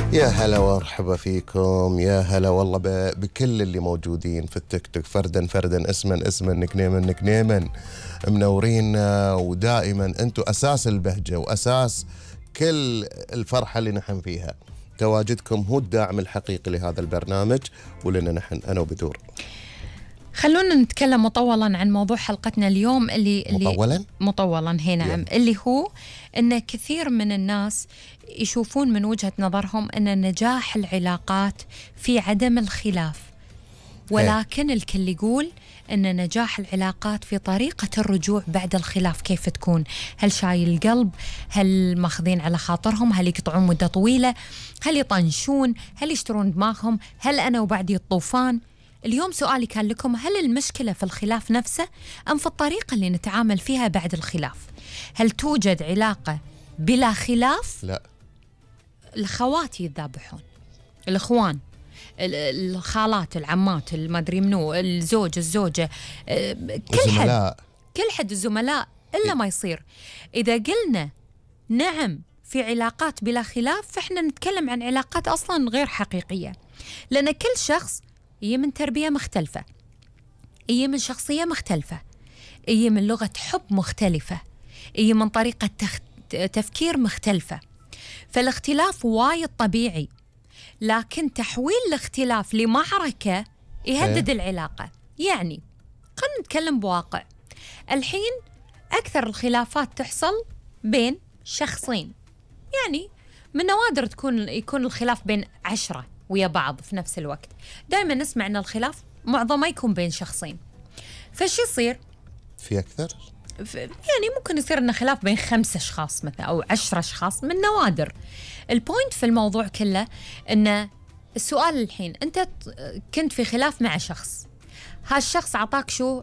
يا هلا ومرحبا فيكم، يا هلا والله بكل اللي موجودين في التيك توك، فردا فردا، اسما نكنيما منورينا، ودائما انتم اساس البهجه واساس كل الفرحه اللي نحن فيها. تواجدكم هو الداعم الحقيقي لهذا البرنامج ولنا نحن انا وبدور. خلونا نتكلم مطولا عن موضوع حلقتنا اليوم مطولا هنا نعم. اللي هو ان كثير من الناس يشوفون من وجهة نظرهم ان نجاح العلاقات في عدم الخلاف، ولكن الكل يقول ان نجاح العلاقات في طريقة الرجوع بعد الخلاف. كيف تكون؟ هل شايل القلب؟ هل ماخذين على خاطرهم؟ هل يقطعون مدة طويلة؟ هل يطنشون؟ هل يشترون دماغهم؟ هل انا وبعدي الطوفان؟ اليوم سؤالي كان لكم: هل المشكلة في الخلاف نفسه أم في الطريقة اللي نتعامل فيها بعد الخلاف؟ هل توجد علاقة بلا خلاف؟ لا. الخوات يتذابحون، الإخوان، الخالات، العمات، المدري منو، الزوج، الزوجة، كل حد الزملاء إلا ما يصير. إذا قلنا نعم في علاقات بلا خلاف، فإحنا نتكلم عن علاقات أصلا غير حقيقية، لأن كل شخص هي من تربية مختلفة، هي من شخصية مختلفة، هي من لغة حب مختلفة، هي من طريقة تفكير مختلفة. فالاختلاف وايد طبيعي، لكن تحويل الاختلاف لمعركة يهدد العلاقة. يعني خلينا نتكلم بواقع. الحين أكثر الخلافات تحصل بين شخصين، يعني من نوادر يكون الخلاف بين 10 ويا بعض في نفس الوقت. دائما نسمع أن الخلاف معظمه يكون بين شخصين. فش يصير؟ في أكثر؟ يعني ممكن يصير أنه خلاف بين 5 أشخاص مثلا أو 10 أشخاص، من نوادر. البوينت في الموضوع كله أن السؤال الحين: أنت كنت في خلاف مع شخص، هالشخص عطاك شو؟